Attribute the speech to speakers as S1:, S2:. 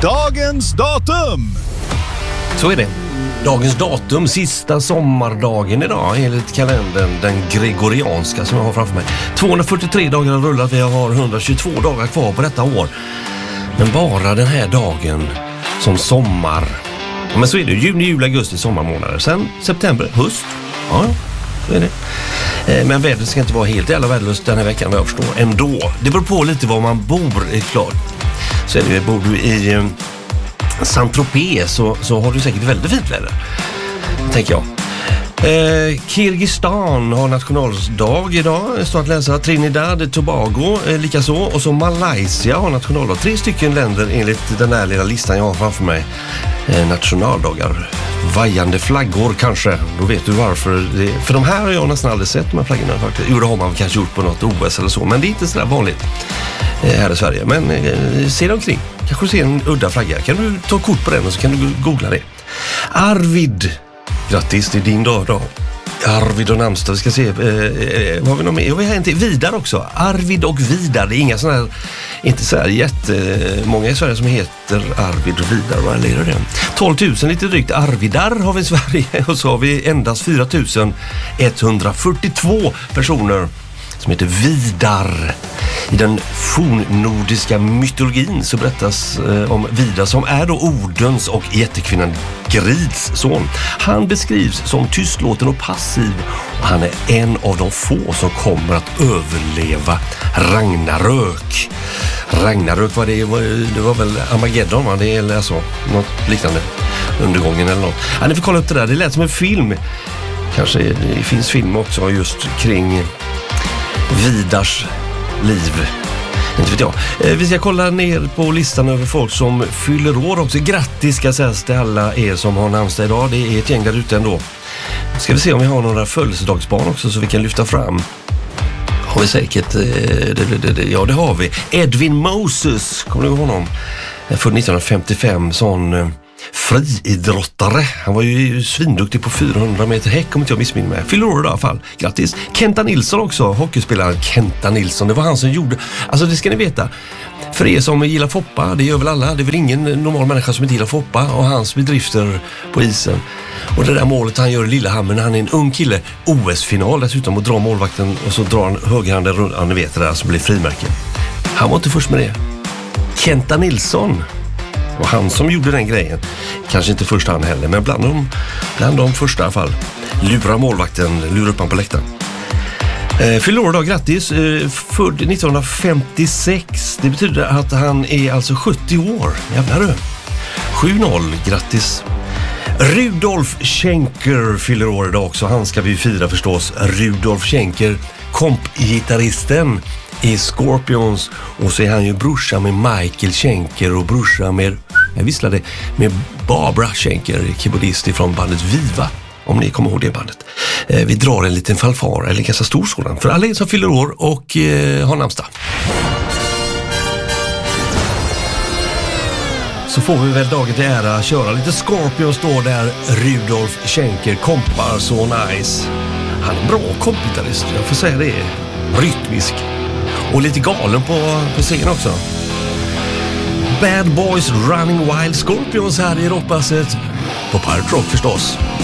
S1: Dagens datum!
S2: Så är det. Dagens datum, sista sommardagen idag enligt kalendern, den gregorianska som jag har framför mig. 243 dagar har rullat, vi har 122 dagar kvar på detta år. Men bara den här dagen som sommar. Men så är det juni, juli, augusti, sommarmånader. Sen september, höst. Ja, så är det. Men vädret ska inte vara helt jävla värdelöst den här veckan, vad jag förstår. Ändå. Det beror på lite var man bor, är klart. Så är det, bor du i Saint-Tropez så har du säkert väldigt fint väder, tänker jag. Kirgistan har nationaldag idag, står att läsa. Trinidad, Tobago likaså. Och så Malaysia har nationaldag. 3 stycken länder enligt den här lilla listan jag har framför mig. Nationaldagar. Vajande flaggor kanske. Då vet du varför. För de här har jag nästan aldrig sett, de här flaggorna faktiskt. Jo, det har man kanske gjort på något OS eller så. Men det är inte så där vanligt här i Sverige. Men se dig omkring. Kanske du ser en udda flagga. Kan du ta kort på den och så kan du googla det. Arvid. Grattis, det är din dag då. Arvid och namnsdag, vi ska se. Vad har vi något med? Jag vill ha en till. Vidar också. Arvid och Vidar. Det är inga sådana här, inte så här jättemånga i Sverige som heter Arvid och Vidar. Vad är det? 12 000 lite drygt Arvidar har vi i Sverige. Och så har vi endast 4 142 personer som heter Vidar. I den fornnordiska mytologin så berättas om Vidar som är då Odens och jättekvinnan Grids son. Han beskrivs som tystlåten och passiv och han är en av de få som kommer att överleva Ragnarök. Ragnarök var det var väl Armageddon, va? Det är alltså något liknande, undergången eller något. Ja, ni får kolla upp det där, det lät som en film. Kanske det finns film också just kring Vidars liv. Inte vet jag. Vi ska kolla ner på listan över folk som fyller år också. Grattis ska sägas till alla er som har namnsdag idag. Det är ett gäng där ute ändå. Ska vi se om vi har några födelsedagsbarn också så vi kan lyfta fram. Har vi säkert, ja det har vi. Edwin Moses, kommer du ihåg honom? Född 1955, sån friidrottare. Han var ju svinduktig på 400 meter häck om inte jag missminner mig. Fyller år i alla fall. Grattis. Kenta Nilsson också, hockeyspelaren Kenta Nilsson. Det var han som gjorde, alltså det ska ni veta. För er som gillar foppa, det gör väl alla. Det är väl ingen normal människa som inte gillar foppa och hans bedrifter på isen. Och det där målet han gör i Lillehammer när han är en ung kille. OS-final dessutom och drar målvakten och så drar han högerhanden runt, ja, ni vet det där som blir frimärke. Han var inte först med det. Kenta Nilsson. Och han som gjorde den grejen, kanske inte först han heller, men bland de första i alla fall. Lura målvakten, lura upp han på läktaren. Fyller år då, grattis. Född 1956. Det betyder att han är alltså 70 år. Jävlar du. 7-0, grattis. Rudolf Schenker fyller år idag också. Han ska vi fira förstås. Rudolf Schenker, kompgitarristen i Scorpions, och så är han ju brorsa med Michael Schenker och brorsa med, jag visslade, med Barbara Schenker, keyboardist från bandet Viva, om ni kommer ihåg det bandet. Vi drar en liten fanfar, eller ganska stor sådan, för alla er som fyller år och har namnsdag. Så får vi väl dagen till ära köra lite Scorpions då, där Rudolf Schenker kompar så nice. Han är en bra kompgitarrist, jag får säga det. Rytmisk. Och lite galen på scen också. Bad Boys Running Wild Scorpions här i rockpasset på Pirate Rock förstås.